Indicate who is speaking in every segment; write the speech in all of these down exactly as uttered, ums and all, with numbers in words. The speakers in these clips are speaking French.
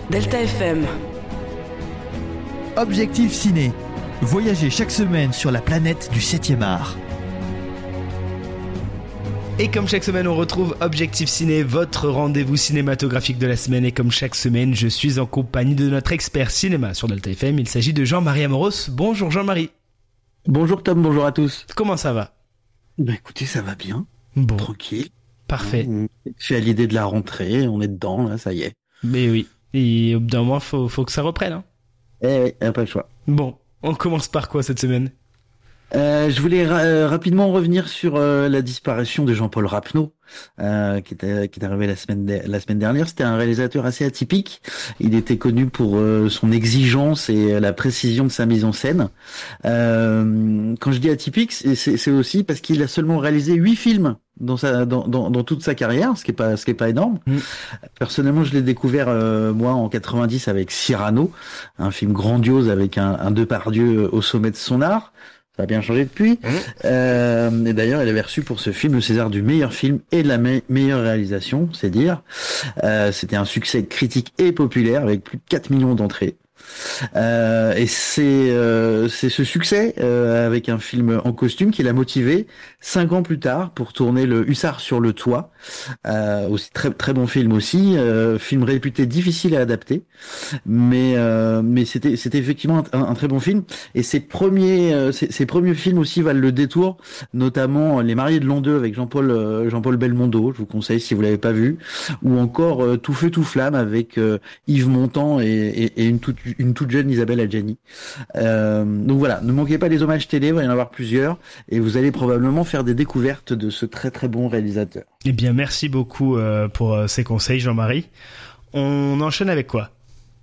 Speaker 1: Delta F M.
Speaker 2: Objectif Ciné. Voyagez chaque semaine sur la planète du septième art.
Speaker 3: Et comme chaque semaine, on retrouve Objectif Ciné, votre rendez-vous cinématographique de la semaine. Et comme chaque semaine, je suis en compagnie de notre expert cinéma sur Delta F M. Il s'agit de Jean-Marie Amoros. Bonjour Jean-Marie.
Speaker 4: Bonjour Tom, bonjour à tous.
Speaker 3: Comment ça va ?
Speaker 4: Bah écoutez, ça va bien.
Speaker 3: Bon.
Speaker 4: Tranquille.
Speaker 3: Parfait.
Speaker 4: Je suis à l'idée de la rentrée, on est dedans, là, ça y est.
Speaker 3: Mais oui. Et au bout d'un moment, faut, faut que ça reprenne. Hein.
Speaker 4: Eh oui, pas le choix.
Speaker 3: Bon, on commence par quoi cette semaine ?
Speaker 4: Euh, je voulais ra- euh, rapidement revenir sur euh, la disparition de Jean-Paul Rapneau, euh, qui, était, qui est arrivé la semaine, de- la semaine dernière. C'était un réalisateur assez atypique. Il était connu pour euh, son exigence et la précision de sa mise en scène. Euh, quand je dis atypique, c'est, c'est, c'est aussi parce qu'il a seulement réalisé huit films dans sa dans, dans, dans toute sa carrière, ce qui est pas ce qui est pas énorme. Mmh. Personnellement, je l'ai découvert euh, moi en quatre-vingt-dix avec Cyrano, un film grandiose avec un, un Depardieu au sommet de son art. Ça a bien changé depuis. Mmh. Euh, et d'ailleurs, il avait reçu pour ce film le César du meilleur film et de la me- meilleure réalisation, c'est dire. Euh, c'était un succès critique et populaire avec plus de quatre millions d'entrées. Euh, et c'est euh, c'est ce succès euh, avec un film en costume qui l'a motivé cinq ans plus tard pour tourner le Hussard sur le toit, euh, aussi très très bon film aussi, euh, film réputé difficile à adapter, mais euh, mais c'était c'était effectivement un, un très bon film. Et ses premiers euh, ses, ses premiers films aussi valent le détour, notamment Les Mariés de l'an deux avec Jean-Paul euh, Jean-Paul Belmondo, je vous conseille si vous l'avez pas vu, ou encore euh, Tout feu tout flamme avec euh, Yves Montand et, et, et une toute une toute jeune Isabelle Adjani. Euh, donc voilà, ne manquez pas les hommages télé, il va y en avoir plusieurs, et vous allez probablement faire des découvertes de ce très très bon réalisateur.
Speaker 3: Eh bien, merci beaucoup euh, pour euh, ces conseils, Jean-Marie. On enchaîne avec quoi ?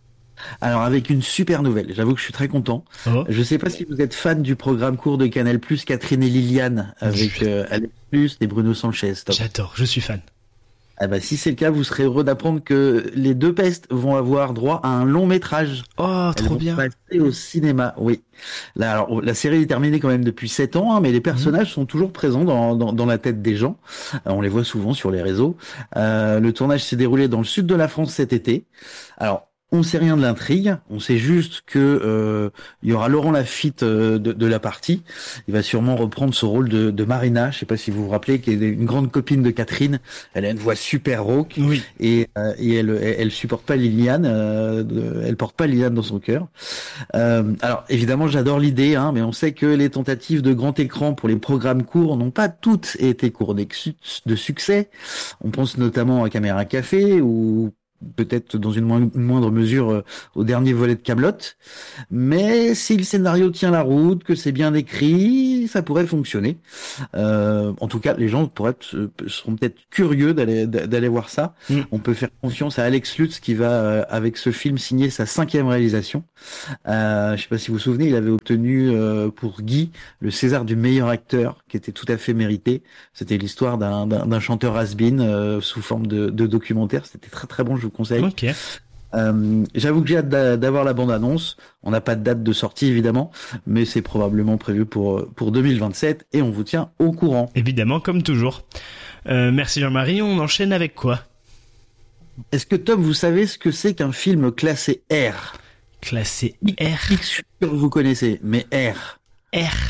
Speaker 4: Alors avec une super nouvelle, j'avoue que je suis très content. Oh. Je sais pas si vous êtes fan du programme court de Canal+, Catherine et Liliane, avec euh, Alex Plus et Bruno Sanchez. Top.
Speaker 3: J'adore, je suis fan.
Speaker 4: Ah bah si c'est le cas, vous serez heureux d'apprendre que les deux pestes vont avoir droit à un long métrage.
Speaker 3: Oh,
Speaker 4: Elles
Speaker 3: trop
Speaker 4: vont
Speaker 3: bien.
Speaker 4: passer au cinéma, oui. Là, alors la série est terminée quand même depuis sept ans, hein, mais les personnages mmh. sont toujours présents dans, dans, dans la tête des gens. Euh, on les voit souvent sur les réseaux. Euh, le tournage s'est déroulé dans le sud de la France cet été. Alors, on sait rien de l'intrigue, on sait juste que euh, il y aura Laurent Lafitte euh, de, de la partie. Il va sûrement reprendre ce rôle de, de Marina, je sais pas si vous vous rappelez, qui est une grande copine de Catherine. Elle a une voix super rauque,
Speaker 3: oui.
Speaker 4: et, euh, et elle, elle, elle supporte pas Liliane, euh, de, elle porte pas Liliane dans son cœur. Euh, alors évidemment, j'adore l'idée, hein, mais on sait que les tentatives de grand écran pour les programmes courts n'ont pas toutes été couronnées de succès. On pense notamment à Caméra Café ou peut-être dans une moindre mesure euh, au dernier volet de Kaamelott, mais si le scénario tient la route, que c'est bien écrit, ça pourrait fonctionner. Euh, en tout cas, les gens pourraient seront peut-être curieux d'aller d'aller voir ça. Mm. On peut faire confiance à Alex Lutz qui va euh, avec ce film signer sa cinquième réalisation. Euh, je sais pas si vous vous souvenez, il avait obtenu euh, pour Guy le César du meilleur acteur, qui était tout à fait mérité. C'était l'histoire d'un d'un, d'un chanteur has-been euh, sous forme de, de documentaire. C'était très très bon. Je vous conseille.
Speaker 3: Okay.
Speaker 4: Euh, j'avoue que j'ai hâte d'avoir la bande-annonce. On n'a pas de date de sortie évidemment, mais c'est probablement prévu pour pour deux mille vingt-sept et on vous tient au courant.
Speaker 3: Évidemment, comme toujours. Euh, merci Jean-Marie. On enchaîne avec quoi ?
Speaker 4: Est-ce que Tom, vous savez ce que c'est qu'un film classé R ?
Speaker 3: Classé R.
Speaker 4: X, je suis sûr que vous connaissez, mais R.
Speaker 3: R.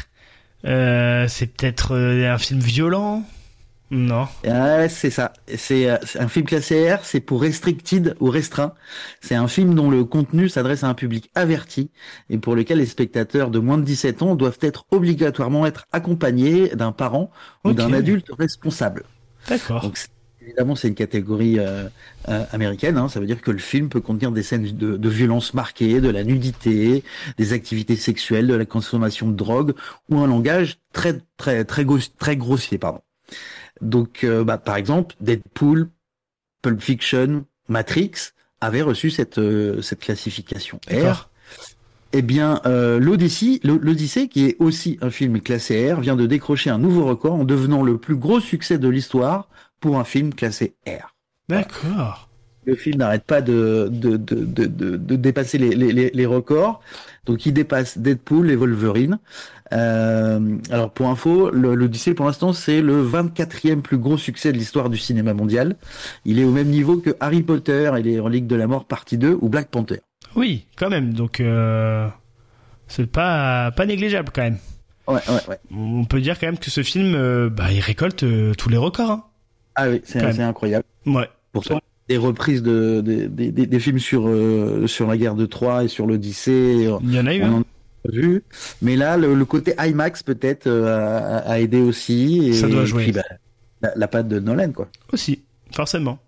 Speaker 3: Euh, c'est peut-être euh, un film violent ? Non.
Speaker 4: Ah, c'est ça. C'est, c'est un film classé R, c'est pour restricted ou restreint. C'est un film dont le contenu s'adresse à un public averti et pour lequel les spectateurs de moins de dix-sept ans doivent être obligatoirement être accompagnés d'un parent ou okay. d'un adulte responsable.
Speaker 3: D'accord.
Speaker 4: Donc, c'est, évidemment, c'est une catégorie euh, euh, américaine. Hein. Ça veut dire que le film peut contenir des scènes de, de violence marquée, de la nudité, des activités sexuelles, de la consommation de drogue ou un langage très très très, très, très grossier, pardon. Donc, euh, bah, par exemple, Deadpool, Pulp Fiction, Matrix avaient reçu cette euh, cette classification R. Eh bien, euh, l'Odyssée, l'Odyssée, qui est aussi un film classé R, vient de décrocher un nouveau record en devenant le plus gros succès de l'histoire pour un film classé R.
Speaker 3: D'accord.
Speaker 4: le film n'arrête pas de, de, de, de, de, de dépasser les, les, les records. Donc il dépasse Deadpool et Wolverine. Euh, alors pour info, le, l'Odyssée pour l'instant c'est le vingt-quatrième plus gros succès de l'histoire du cinéma mondial. Il est au même niveau que Harry Potter et les Reliques de la Mort partie deux ou Black Panther.
Speaker 3: Oui, quand même. Donc euh, c'est pas pas négligeable quand même.
Speaker 4: Ouais, ouais, ouais.
Speaker 3: On peut dire quand même que ce film, euh, bah, il récolte euh, tous les records. Hein.
Speaker 4: Ah oui, c'est, c'est incroyable.
Speaker 3: Ouais.
Speaker 4: Pourtant, des reprises de, de, de, de des films sur euh, sur la guerre de Troie et sur l'Odyssée.
Speaker 3: Il y en a eu.
Speaker 4: On
Speaker 3: hein.
Speaker 4: en a vu, mais là, le, le côté IMAX peut-être euh, a, a aidé aussi. Et,
Speaker 3: Ça doit jouer.
Speaker 4: Et puis, bah, la, la patte de Nolan, quoi.
Speaker 3: Aussi, forcément.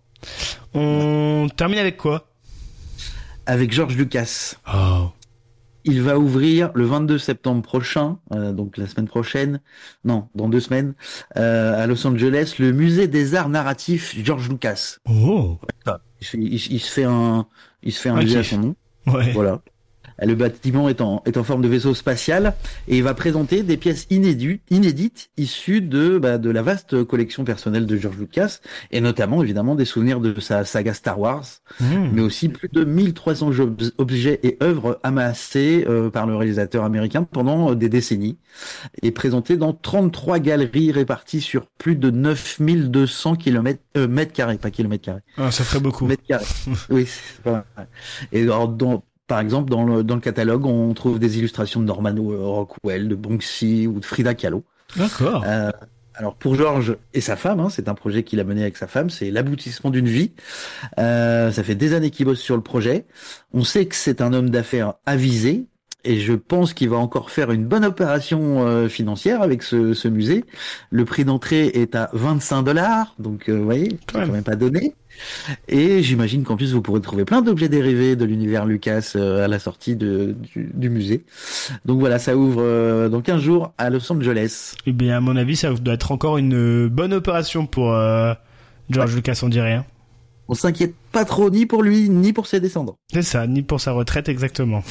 Speaker 3: On termine avec quoi?
Speaker 4: Avec George Lucas.
Speaker 3: Oh.
Speaker 4: Il va ouvrir le vingt-deux septembre prochain, euh, donc la semaine prochaine, non, dans deux semaines, euh, à Los Angeles, le musée des arts narratifs George Lucas.
Speaker 3: Oh.
Speaker 4: Il, fait, il, il se fait un, il se fait un
Speaker 3: Okay.
Speaker 4: musée à son nom.
Speaker 3: Ouais.
Speaker 4: Voilà. Le bâtiment est en, est en forme de vaisseau spatial et il va présenter des pièces inédites, inédites issues de, bah, de la vaste collection personnelle de George Lucas et notamment évidemment des souvenirs de sa saga Star Wars,
Speaker 3: Mmh.
Speaker 4: mais aussi plus de mille trois cents ob- objets et œuvres amassés euh, par le réalisateur américain pendant euh, des décennies et présentés dans trente-trois galeries réparties sur plus de neuf mille deux cents kilomètres, euh, mètres carrés, pas kilomètres carrés.
Speaker 3: Ah, ça ferait beaucoup.
Speaker 4: Mètres carrés. Oui, c'est pas mal. Et alors, dans, par exemple, dans le, dans le catalogue, on trouve des illustrations de Norman Rockwell, de Banksy ou de Frida Kahlo.
Speaker 3: D'accord.
Speaker 4: Euh, alors pour Georges et sa femme, hein, c'est un projet qu'il a mené avec sa femme, c'est l'aboutissement d'une vie. Euh, ça fait des années qu'il bosse sur le projet. On sait que c'est un homme d'affaires avisé. Et je pense qu'il va encore faire une bonne opération euh, financière avec ce, ce musée. Le prix d'entrée est à vingt-cinq dollars, donc euh, vous voyez, c'est quand même pas donné. Et j'imagine qu'en plus vous pourrez trouver plein d'objets dérivés de l'univers Lucas euh, à la sortie de, du, du musée. Donc voilà, ça ouvre euh, dans quinze jours à Los Angeles.
Speaker 3: Eh bien, à mon avis, ça doit être encore une bonne opération pour euh, George ouais. Lucas, on dirait. Hein.
Speaker 4: On s'inquiète pas trop ni pour lui, ni pour ses descendants.
Speaker 3: C'est ça, ni pour sa retraite exactement.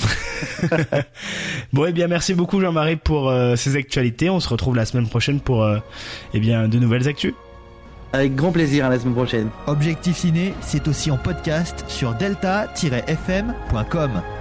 Speaker 3: Bon, eh bien, merci beaucoup Jean-Marie pour euh, ces actualités. On se retrouve la semaine prochaine pour euh, eh bien, de nouvelles actus.
Speaker 4: Avec grand plaisir, à la semaine prochaine.
Speaker 2: Objectif Ciné, c'est aussi en podcast sur delta tiret f m point com.